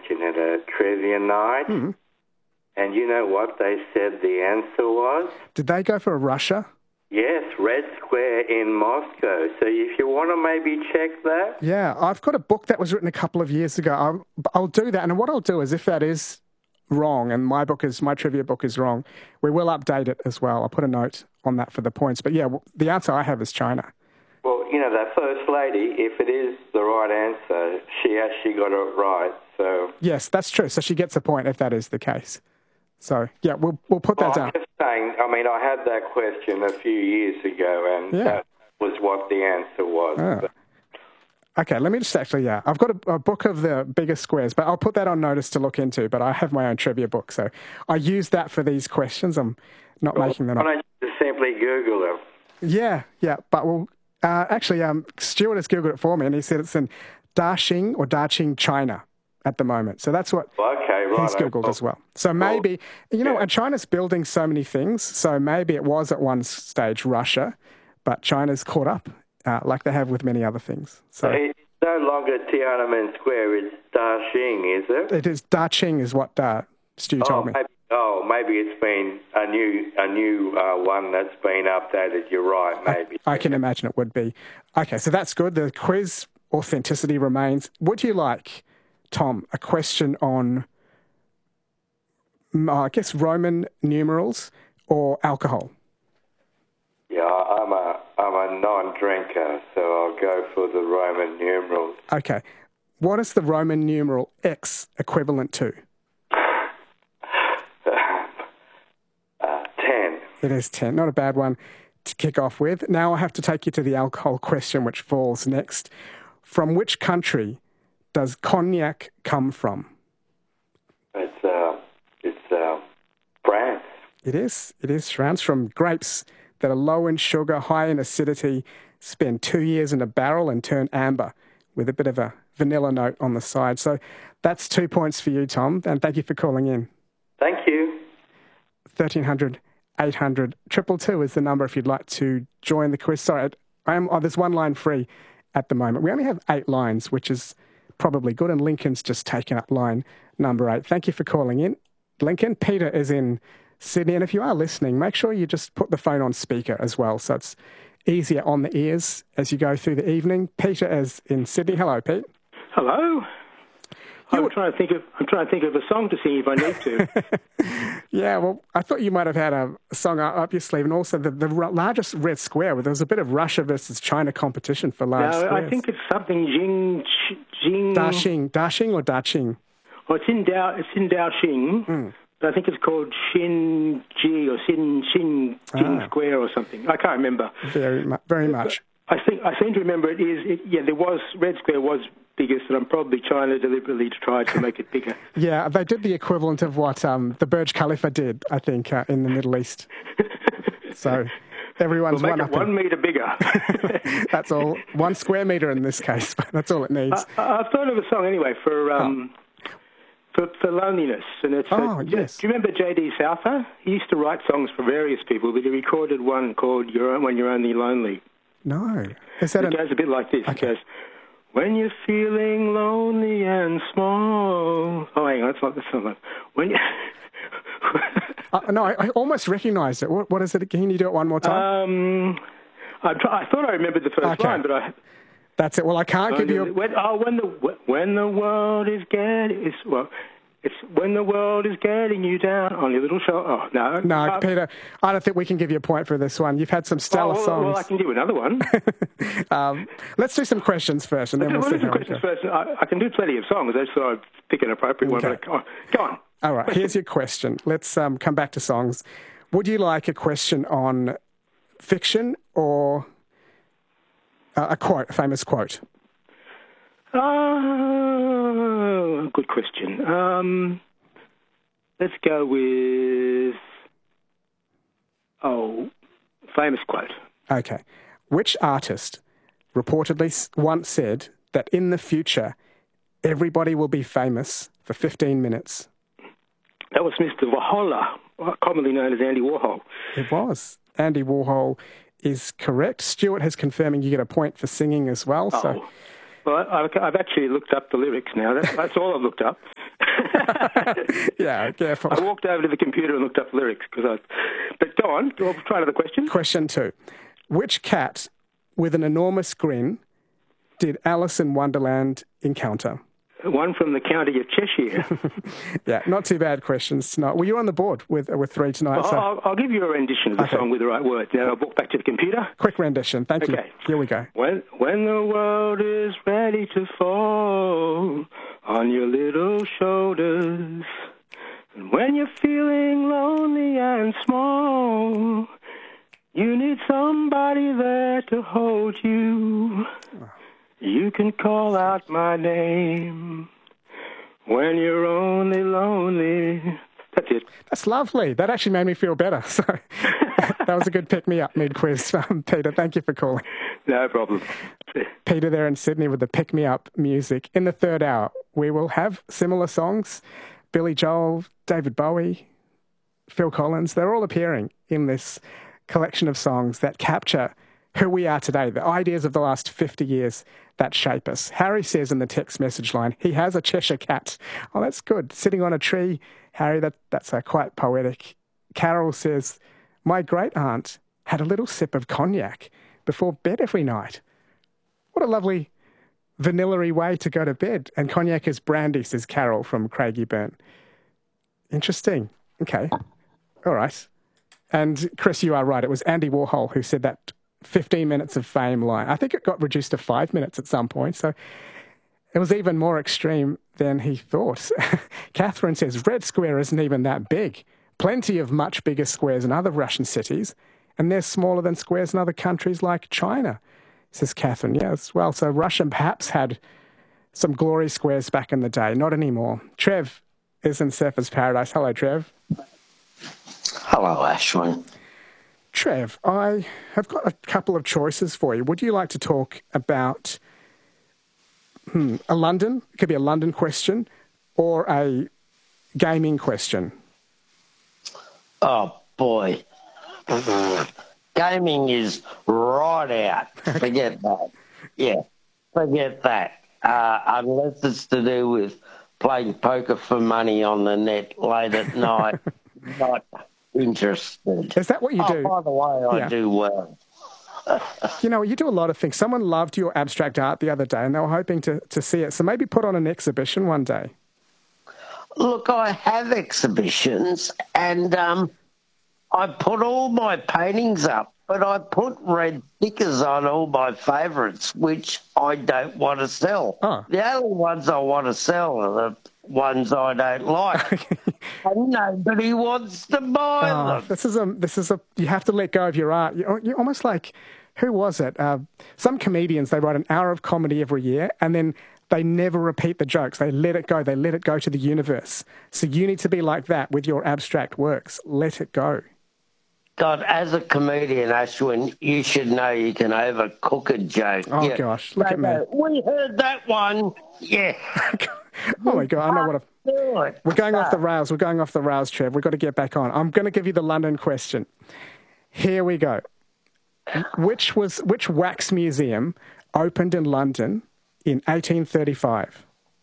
question at a trivia night. Mm. And you know what they said the answer was? Did they go for Russia? Yes, Red Square in Moscow. So if you want to maybe check that. Yeah, I've got a book that was written a couple of years ago. I'll do that. And what I'll do is if that is wrong and my trivia book is wrong, we will update it as well. I'll put a note on that for the points. But yeah, the answer I have is China. Well, you know, that First Lady, if it is the right answer, she actually got it right. So yes, that's true. So she gets a point if that is the case. So, yeah, we'll put that down. I'm just saying, I mean, I had that question a few years ago, and that was what the answer was. Oh. Okay, let me just actually, I've got a book of the biggest squares, but I'll put that on notice to look into, but I have my own trivia book, so I use that for these questions. I'm not making them up. Why don't you just simply Google them? Yeah, but we'll... actually, Stuart has Googled it for me, and he said it's in Daqing, China at the moment. So that's what he's Googled as well. So maybe, and China's building so many things, so maybe it was at one stage Russia, but China's caught up, like they have with many other things. So it's no longer Tiananmen Square, it's Daqing, is it? It is Daqing is what Stu told me. Maybe it's been a new one that's been updated. You're right, maybe. I can imagine it would be. Okay, so that's good. The quiz authenticity remains. Would you like, Tom, a question on, I guess, Roman numerals or alcohol? Yeah, I'm a non-drinker, so I'll go for the Roman numerals. Okay. What is the Roman numeral X equivalent to? 10. It is 10. Not a bad one to kick off with. Now I have to take you to the alcohol question, which falls next. From which country does cognac come from? It's France. It is France, from grapes that are low in sugar, high in acidity, spend 2 years in a barrel and turn amber with a bit of a vanilla note on the side. So that's 2 points for you, Tom, and thank you for calling in. Thank you. 1300 800 222 is the number if you'd like to join the quiz. Sorry, there's one line free at the moment. We only have 8 lines, which is probably good, and Lincoln's just taken up line number 8. Thank you for calling in, Lincoln. Peter is in Sydney, and if you are listening, make sure you just put the phone on speaker as well, so it's easier on the ears as you go through the evening. Peter is in Sydney. Hello, Pete. Hello. I'm trying to think of a song to sing if I need to. Yeah, well, I thought you might have had a song up your sleeve, and also the largest red square, where there was a bit of Russia versus China competition for large squares. I think it's something Jing. Daqing or Daqing? Well, it's in Daqing, but I think it's called Xinji or Xin Square or something. I can't remember. Very much. I seem to remember there was Red Square was biggest, and probably China deliberately tried to make it bigger. Yeah, they did the equivalent of what the Burj Khalifa did, I think, in the Middle East. So everyone's we'll make it 1 metre bigger. That's all. 1 square metre in this case, but that's all it needs. I've thought of a song anyway for loneliness. And it's yes. Do you remember J.D. Souther? He used to write songs for various people, but he recorded one called When You're Only Lonely. No. It goes a bit like this. Okay. It goes, when you're feeling lonely and small... Oh, hang on, that's not the song. When you... No, I almost recognised it. What is it? Can you do it one more time? I thought I remembered the first line, but I... That's it. Well, I can't give you... When the world is getting... It's when the world is getting you down on your little shoulder. Oh, no. No, Peter, I don't think we can give you a point for this one. You've had some stellar songs. Well, I can do another one. Let's do some questions first, and then we'll see how we go. First. I can do plenty of songs. I just thought I'd pick an appropriate one. But go on. All right, here's your question. Let's come back to songs. Would you like a question on fiction or a famous quote? Good question. Let's go with famous quote. Okay. Which artist reportedly once said that in the future everybody will be famous for 15 minutes? That was Mr. Warhol, commonly known as Andy Warhol. It was. Andy Warhol is correct. Stuart has confirming you get a point for singing as well. So. Well, I've actually looked up the lyrics now. That's all I've looked up. Yeah, careful. I walked over to the computer and looked up lyrics But go on. I'll try another question. Question 2. Which cat with an enormous grin did Alice in Wonderland encounter? One from the county of Cheshire. Yeah, not too bad questions tonight. Well, you're on the board with 3 tonight. Well, So. I'll give you a rendition of the song with the right words. Now I'll walk back to the computer. Quick rendition. Thank you. Here we go. When the world is ready to fall on your little shoulders, and when you're feeling lonely and small, you need somebody there to hold you. You can call out my name when you're only lonely. That's it. That's lovely. That actually made me feel better. So that was a good pick-me-up mid-quiz. Peter, thank you for calling. No problem. Peter there in Sydney with the pick-me-up music. In the third hour, we will have similar songs. Billy Joel, David Bowie, Phil Collins, they're all appearing in this collection of songs that capture who we are today, the ideas of the last 50 years that shape us. Harry says in the text message line, he has a Cheshire cat. Oh, that's good. Sitting on a tree, Harry, that's quite poetic. Carol says, my great-aunt had a little sip of cognac before bed every night. What a lovely vanilla-y way to go to bed. And cognac is brandy, says Carol from Craigieburn. Interesting. Okay. All right. And Chris, you are right. It was Andy Warhol who said that 15 minutes of fame line. I think it got reduced to 5 minutes at some point. So it was even more extreme than he thought. Catherine says, Red Square isn't even that big. Plenty of much bigger squares in other Russian cities, and they're smaller than squares in other countries like China, says Catherine. Yes, well, so Russia perhaps had some glory squares back in the day. Not anymore. Trev is in Surfers Paradise. Hello, Trev. Hello, Ashwin. Trev, I have got a couple of choices for you. Would you like to talk about a London? It could be a London question or a gaming question. Oh, boy. Gaming is right out. Forget that. Yeah, forget that. Unless it's to do with playing poker for money on the net late at night. Not interested. Is that what you do? By the way, I do well. You know, you do a lot of things. Someone loved your abstract art the other day and they were hoping to see it. So maybe put on an exhibition one day. Look, I have exhibitions and I put all my paintings up, but I put red stickers on all my favourites, which I don't want to sell. Oh. The only ones I want to sell are the ones I don't like. And nobody wants to buy them. This is a. You have to let go of your art. You're almost like, who was it? Some comedians, they write an hour of comedy every year and then they never repeat the jokes. They let it go. They let it go to the universe. So you need to be like that with your abstract works. Let it go. God, as a comedian, Ashwin, you should know you can overcook a joke. Oh, gosh, look at me. We heard that one. Yeah. Oh, my God, I know what a... We're going off the rails. We're going off the rails, Trev. We've got to get back on. I'm going to give you the London question. Here we go. Which wax museum opened in London in 1835?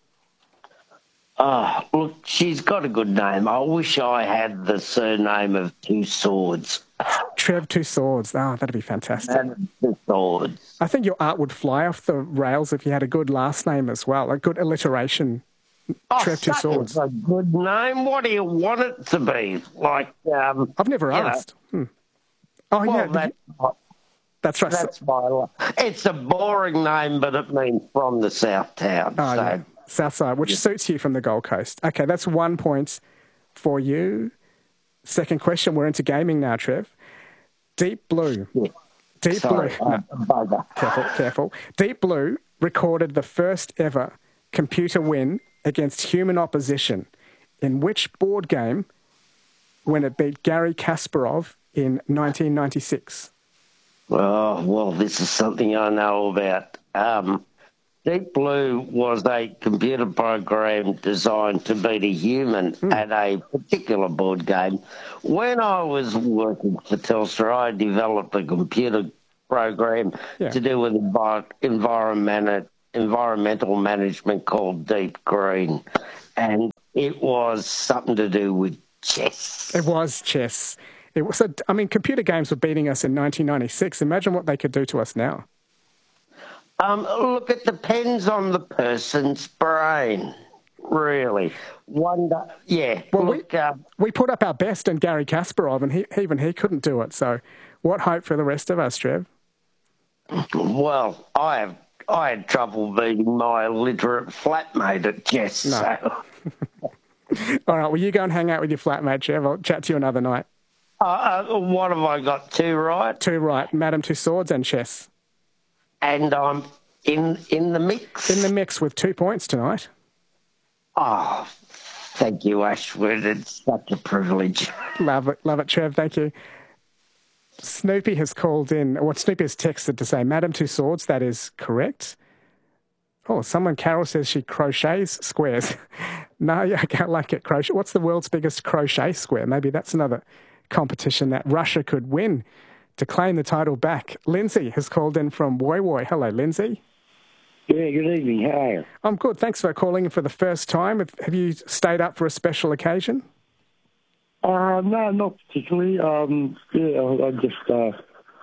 Oh, look, she's got a good name. I wish I had the surname of Two Swords. Trev Two Swords. Oh, that'd be fantastic. Two Swords. I think your art would fly off the rails if you had a good last name as well, a good alliteration. Trev Two Swords. A good name. What do you want it to be? Like, I've never asked. Oh, well, yeah. That's right. That's my. It's a boring name, but it means from the South Town. Oh, yeah. South Side, which suits you from the Gold Coast. Okay, that's 1 point for you. Second question. We're into gaming now, Trev. Deep Blue. Yeah. Deep Blue. No. Careful. Deep Blue recorded the first ever computer win against human opposition in which board game when it beat Garry Kasparov in 1996? Oh, well, this is something I know about. Deep Blue was a computer program designed to beat a human at a particular board game. When I was working for Telstra, I developed a computer program to do with environmental management called Deep Green. And it was something to do with chess. It was chess. It was. Computer games were beating us in 1996. Imagine what they could do to us now. Look, it depends on the person's brain, really. Wonder, yeah. Well, look, we put up our best in Gary Kasparov, and he couldn't do it. So, what hope for the rest of us, Trev? Well, I had trouble beating my illiterate flatmate at chess. No. So. All right, well, you go and hang out with your flatmate, Trev. I'll chat to you another night. What have I got? 2 right? 2 right. Madam Tussauds and chess. And I'm in the mix. In the mix with 2 points tonight. Oh, thank you, Ashwood. It's such a privilege. Love it, Trev. Thank you. Snoopy has called in, or Snoopy has texted to say, Madam Tussauds, that is correct. Oh, Carol says she crochets squares. No, I can't like it. Crochet. What's the world's biggest crochet square? Maybe that's another competition that Russia could win to claim the title back. Lindsay has called in from Woy Woy. Hello, Lindsay. Yeah, good evening. How are you? I'm good. Thanks for calling in for the first time. Have you stayed up for a special occasion? No, not particularly. I just thought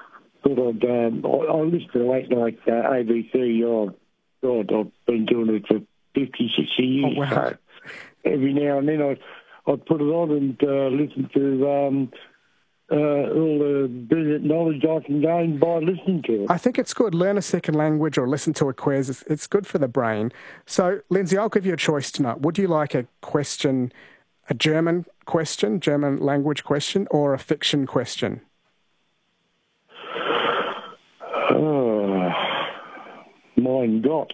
I listen to late night ABC. I've been doing it for 50, 60 years. Oh, wow. So every now and then I'd put it on and listen to all the brilliant knowledge I can gain by listening to it. I think it's good. Learn a second language or listen to a quiz. It's good for the brain. So, Lindsay, I'll give you a choice tonight. Would you like a question, a German question, German language question, or a fiction question? Mein Gott.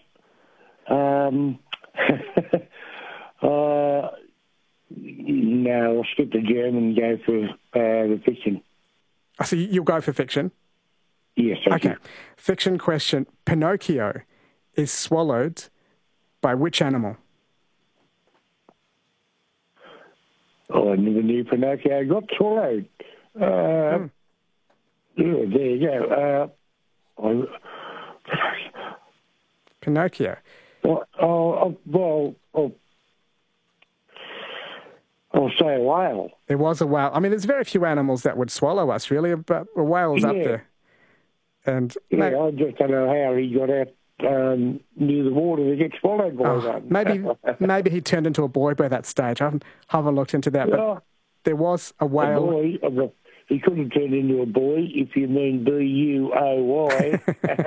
No, I'll skip the German and go for the fiction. So you'll go for fiction? Yes, okay. Fiction question. Pinocchio is swallowed by which animal? Oh, I never knew Pinocchio got swallowed. Yeah, there you go. Pinocchio. I'll say a whale. It was a whale. I mean, there's very few animals that would swallow us, really, but a whale's up there. And I just don't know how he got out near the water to get swallowed by one. Maybe he turned into a boy by that stage. I haven't looked into that, but there was a whale. A boy. He could have turned into a boy, if you mean B-U-O-Y.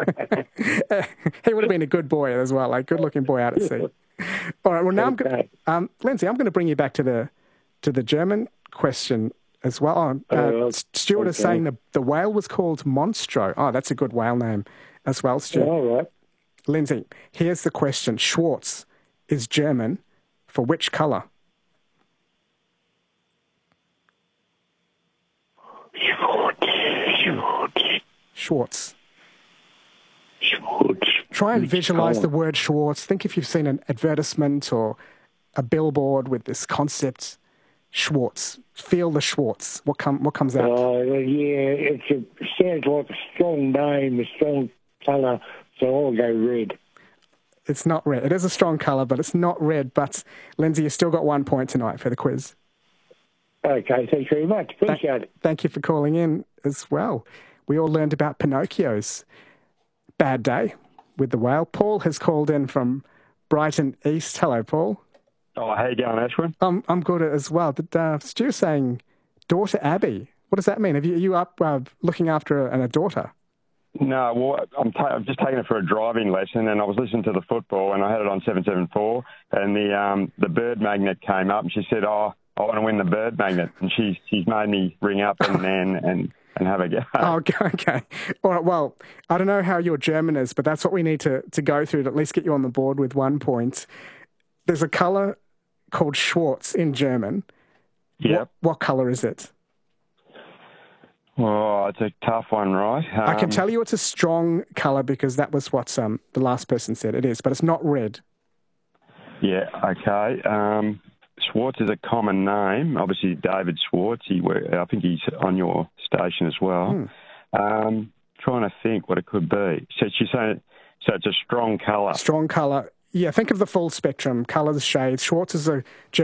He would have been a good boy as well, a good-looking boy out at sea. All right, well, now Lindsay, I'm going to bring you back to the German question as well. Stuart is saying the whale was called Monstro. Oh, that's a good whale name as well, Stuart. All right. Lindsay, here's the question. Schwarz is German for which colour? Schwarz. Try and visualise the word Schwarz. Think if you've seen an advertisement or a billboard with this concept, Schwarz. Feel the Schwarz. What comes out? Yeah, it sounds like a strong name, a strong colour, so I'll go red. It's not red. It is a strong colour, but it's not red. But, Lindsay, you still got 1 point tonight for the quiz. Okay, thanks very much. Appreciate it. Thank you for calling in as well. We all learned about Pinocchio's bad day with the whale. Paul has called in from Brighton East. Hello, Paul. Oh, how you going, Ashwin? I'm good as well. But Stu's saying daughter Abby. What does that mean? Are you up looking after a daughter? No, well, I've just taken her for a driving lesson, and I was listening to the football, and I had it on 774, and the bird magnet came up, and she said, "Oh, I want to win the bird magnet," and she's made me ring up and have a go. Oh, okay. All right, well, I don't know how your German is, but that's what we need to go through to at least get you on the board with 1 point. There's a colour called Schwarz in German. Yep. What colour is it? Oh, it's a tough one, right? I can tell you it's a strong colour because that was what the last person said it is, but it's not red. Yeah, okay. Schwarz is a common name. Obviously, David Schwarz. I think he's on your station as well. Trying to think what it could be. So she's saying, it's a strong colour. Strong colour. Yeah, think of the full spectrum, colours, shades. Schwarz is a